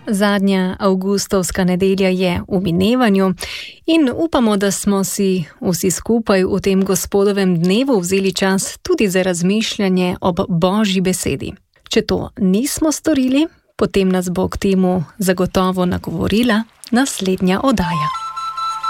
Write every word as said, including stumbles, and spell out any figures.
Zadnja avgustovska nedelja je v minevanju in upamo, da smo si vsi skupaj v tem gospodovem dnevu vzeli čas tudi za razmišljanje ob Božji besedi. Če to nismo storili, potem nas bo k temu zagotovo nagovorila naslednja oddaja.